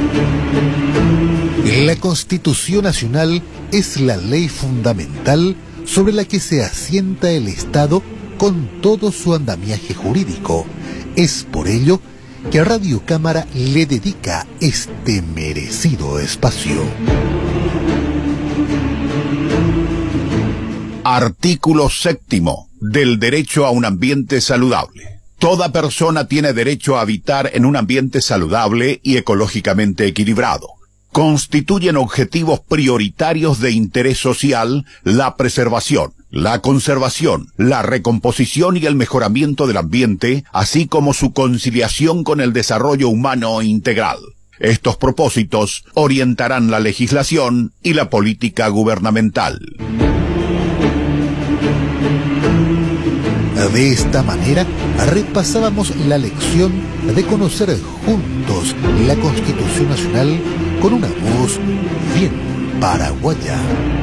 La Constitución Nacional es la ley fundamental sobre la que se asienta el Estado con todo su andamiaje jurídico. Es por ello que Radio Cámara le dedica este merecido espacio. Artículo 7º del derecho a un ambiente saludable. Toda persona tiene derecho a habitar en un ambiente saludable y ecológicamente equilibrado. Constituyen objetivos prioritarios de interés social la preservación, la conservación, la recomposición y el mejoramiento del ambiente, así como su conciliación con el desarrollo humano integral. Estos propósitos orientarán la legislación y la política gubernamental. De esta manera, repasábamos la lección de conocer juntos la Constitución Nacional con una voz bien paraguaya.